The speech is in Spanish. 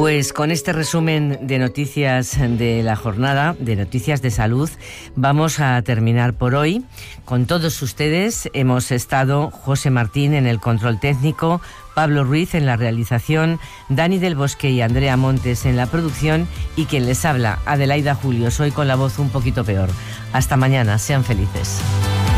Pues con este resumen de noticias de la jornada, de noticias de salud, vamos a terminar por hoy. Con todos ustedes hemos estado José Martín en el control técnico, Pablo Ruiz en la realización, Dani del Bosque y Andrea Montes en la producción y quien les habla, Adelaida Julio. Soy con la voz un poquito peor. Hasta mañana, sean felices.